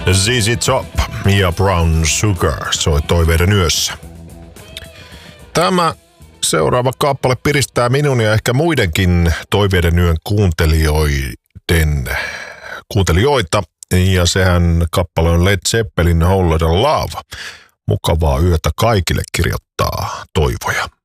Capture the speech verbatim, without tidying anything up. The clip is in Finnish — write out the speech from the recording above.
Z Z Top ja Brown Sugar soi Toiveiden yössä. Tämä seuraava kappale piristää minun ja ehkä muidenkin Toiveiden yön kuuntelijoiden, kuuntelijoita. Ja sehän kappale on Led Zeppelin Whole Lotta Love. Mukavaa yötä kaikille, kirjoittaa Toivoja.